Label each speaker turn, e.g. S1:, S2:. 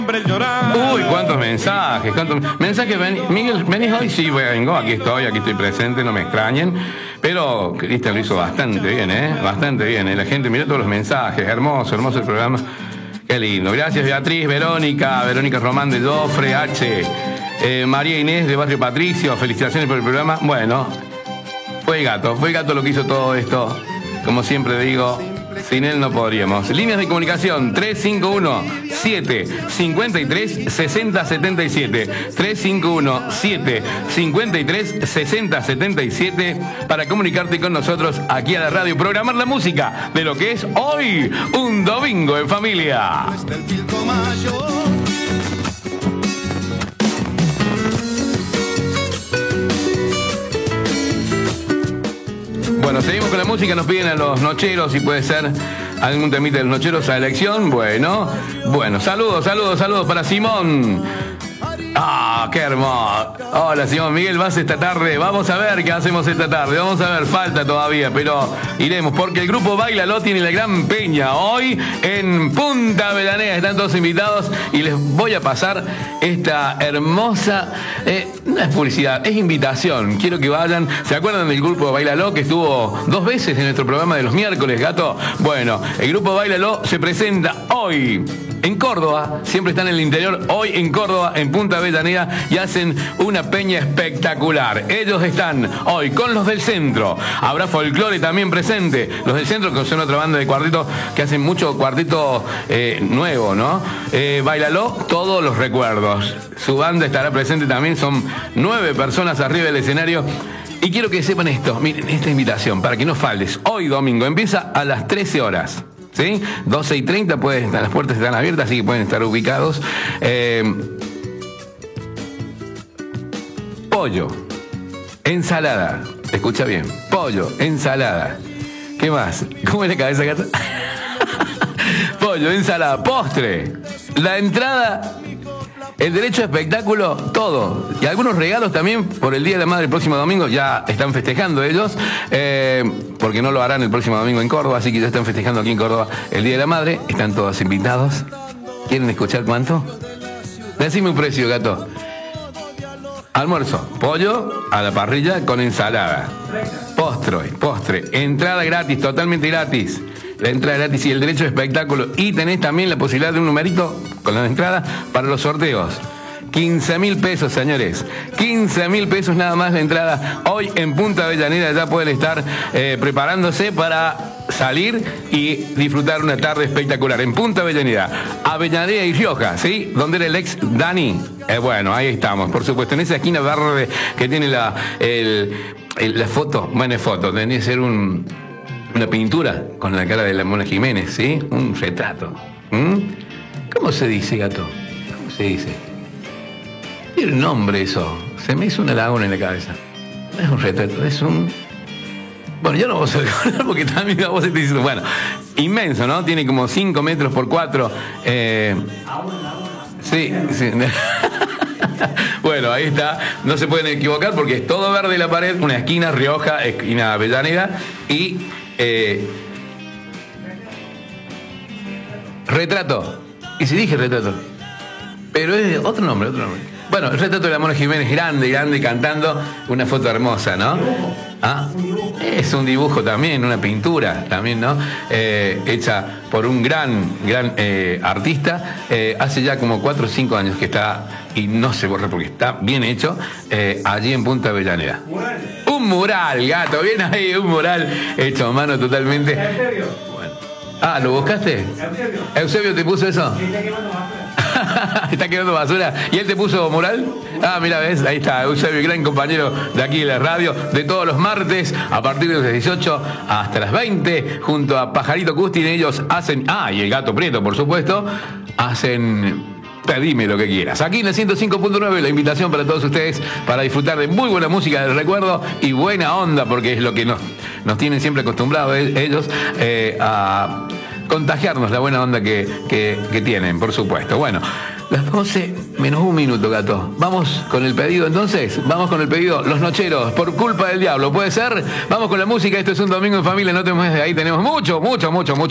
S1: Uy, cuántos mensajes, Miguel, ¿venís hoy? Sí, vengo, aquí estoy presente, no me extrañen. Pero Cristian lo hizo bastante bien, bastante bien. La gente, mira todos los mensajes, hermoso el programa. Qué lindo. Gracias, Beatriz, Verónica Román de Jofre, María Inés de Barrio Patricio, felicitaciones por el programa. Bueno, fue el gato lo que hizo todo esto. Como siempre digo, sin él no podríamos. Líneas de comunicación 351-753-6077. 351-753-6077 para comunicarte con nosotros aquí a la radio. Programar la música de lo que es hoy un domingo en familia. Bueno, seguimos con la música, nos piden a los nocheros, si puede ser algún temita de los nocheros a elección. Bueno, saludos para Simón. Ah, qué hermoso. Hola, Simón. Miguel, ¿vas esta tarde? Vamos a ver qué hacemos esta tarde. Vamos a ver, falta todavía, pero iremos, porque el grupo Bailalo tiene la gran peña hoy en Punta Avellaneda. Están todos invitados y les voy a pasar esta hermosa, no es publicidad, es invitación. Quiero que vayan. ¿Se acuerdan del grupo Bailalo que estuvo 2 veces en nuestro programa de los miércoles, gato? Bueno, el grupo Bailalo se presenta hoy en Córdoba, siempre están en el interior, hoy en Córdoba, en Punta Avellaneda, y hacen una peña espectacular. Ellos están hoy con los del centro. Habrá folclore también presente. Los del centro, que son otra banda de cuarteto que hacen mucho cuarteto nuevo, ¿no? Bailalo, todos los recuerdos. Su banda estará presente también, son 9 personas arriba del escenario. Y quiero que sepan esto, miren, esta invitación, para que no faltes. Hoy domingo, empieza a las 13 horas. ¿Sí? 12:30 las puertas están abiertas, así que pueden estar ubicados. Pollo, ensalada, escucha bien, pollo, ensalada. ¿Qué más? ¿Cómo es la cabeza, gata? Pollo, ensalada, postre, la entrada, el derecho a espectáculo, todo. Y algunos regalos también por el Día de la Madre el próximo domingo. Ya están festejando ellos, porque no lo harán el próximo domingo en Córdoba, así que ya están festejando aquí en Córdoba el Día de la Madre. Están todos invitados. ¿Quieren escuchar cuánto? Decime un precio, gato. Almuerzo, pollo a la parrilla con ensalada. Postre, entrada gratis, totalmente gratis. La entrada gratis y el derecho de espectáculo. Y tenés también la posibilidad de un numerito con la entrada para los sorteos. 15.000 pesos, señores. 15.000 pesos nada más la entrada. Hoy en Punta Avellaneda ya pueden estar preparándose para salir y disfrutar una tarde espectacular. En Punta Avellaneda, Avellaneda y Rioja, ¿sí? Donde era el ex Dani. Bueno, ahí estamos, por supuesto. En esa esquina verde que tiene la foto. Bueno, es foto. Tendría que ser una pintura con la cara de la Mona Jiménez, ¿sí? Un retrato. ¿Cómo se dice, gato? ¿Cómo se dice? Tiene un nombre eso. Se me hizo una laguna en la cabeza. No es un retrato, es un... Bueno, yo no voy a recordar porque también la voz está diciendo... Bueno, inmenso, ¿no? Tiene como 5 metros por 4. Sí. Bueno, ahí está. No se pueden equivocar porque es todo verde la pared. Una esquina Rioja, esquina Avellaneda. Y... retrato. Y si dije retrato. Pero es otro nombre. Bueno, el retrato de la Mona Jiménez, grande, cantando. Una foto hermosa, ¿no? ¿Ah? Es un dibujo también, una pintura también, ¿no? Hecha por un gran artista. Hace ya como 4 o 5 años que está, y no se borra porque está bien hecho, allí en Punta Avellaneda. Un mural, gato, bien ahí, un mural hecho a mano totalmente. Bueno. Ah, ¿lo buscaste? ¿Eusebio te puso eso? Está quedando basura. ¿Y él te puso mural? Ah, mira, ves, ahí está Eusebio, gran compañero de aquí de la radio, de todos los martes, a partir de las 18 hasta las 20, junto a Pajarito Custin. Ellos hacen, y el Gato Prieto, por supuesto, hacen Pedime lo que quieras. Aquí en el 105.9, la invitación para todos ustedes para disfrutar de muy buena música del recuerdo y buena onda, porque es lo que nos tienen siempre acostumbrados ellos a contagiarnos la buena onda que tienen, por supuesto. Bueno, las 12 menos 1 minuto, gato. Vamos con el pedido entonces. Vamos con el pedido. Los Nocheros, por culpa del diablo. ¿Puede ser? Vamos con la música. Esto es un domingo en familia. No tenemos, ahí tenemos mucho